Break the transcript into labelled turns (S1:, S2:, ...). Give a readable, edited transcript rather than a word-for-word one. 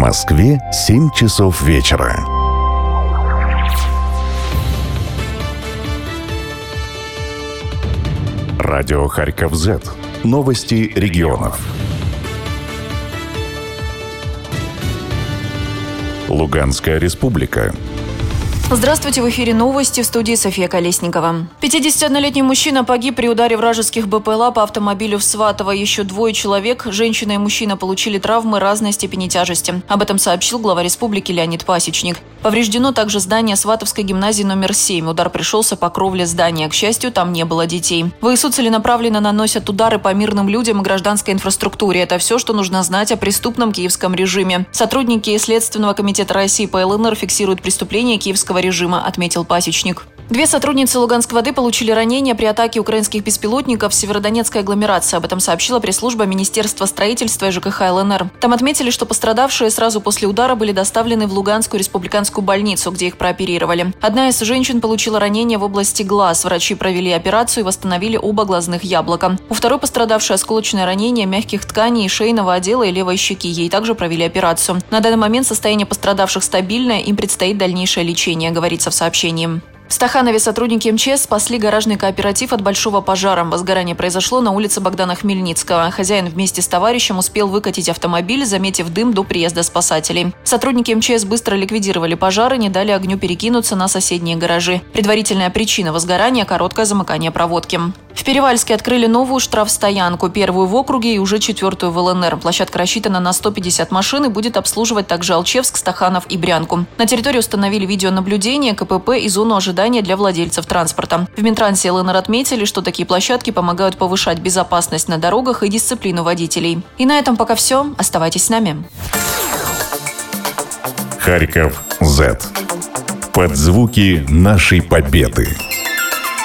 S1: Москве 7 часов вечера. Радио Харьков Z. Новости регионов. Луганская республика.
S2: Здравствуйте, в эфире новости, в студии София Колесникова. 51-летний мужчина погиб при ударе вражеских БПЛА по автомобилю в Сватово. Еще двое человек, женщина и мужчина, получили травмы разной степени тяжести. Об этом сообщил глава республики Леонид Пасечник. Повреждено также здание Сватовской гимназии номер 7. Удар пришелся по кровле здания. К счастью, там не было детей. ВСУ целенаправленно наносят удары по мирным людям и гражданской инфраструктуре. Это все, что нужно знать о преступном киевском режиме. Сотрудники Следственного комитета России по ЛНР фиксируют преступления киевского режима, отметил Пасечник. Две сотрудницы Луганск-Воды получили ранения при атаке украинских беспилотников в Северодонецкой агломерации. Об этом сообщила пресс-служба Министерства строительства и ЖКХ ЛНР. Там отметили, что пострадавшие сразу после удара были доставлены в Луганскую республиканскую больницу, где их прооперировали. Одна из женщин получила ранение в области глаз. Врачи провели операцию и восстановили оба глазных яблока. У второй пострадавшей осколочное ранение мягких тканей, шейного отдела и левой щеки. Ей также провели операцию. На данный момент состояние пострадавших стабильное, им предстоит дальнейшее лечение, говорится в сообщении. В Стаханове сотрудники МЧС спасли гаражный кооператив от большого пожара. Возгорание произошло на улице Богдана Хмельницкого. Хозяин вместе с товарищем успел выкатить автомобиль, заметив дым до приезда спасателей. Сотрудники МЧС быстро ликвидировали пожар и не дали огню перекинуться на соседние гаражи. Предварительная причина возгорания – короткое замыкание проводки. В Перевальске открыли новую штрафстоянку, первую в округе и уже четвертую в ЛНР. Площадка рассчитана на 150 машин и будет обслуживать также Алчевск, Стаханов и Брянку. На территории установили видеонаблюдение, КПП и зону ожидания для владельцев транспорта. В Минтрансе ЛНР отметили, что такие площадки помогают повышать безопасность на дорогах и дисциплину водителей. И на этом пока все. Оставайтесь с нами.
S1: Харьков Z. Под звуки нашей победы.